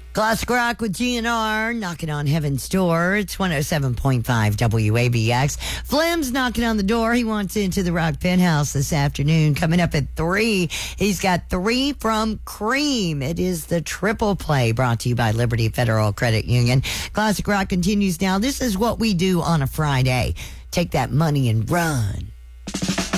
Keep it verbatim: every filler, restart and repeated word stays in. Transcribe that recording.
Classic Rock with G N R, knocking on heaven's door. It's one oh seven point five W A B X. Flim's knocking on the door. He wants into the Rock Penthouse this afternoon. Coming up at three, he's got three from Cream. It is the triple play brought to you by Liberty Federal Credit Union. Classic Rock continues now. This is what we do on a Friday. Take that money and run.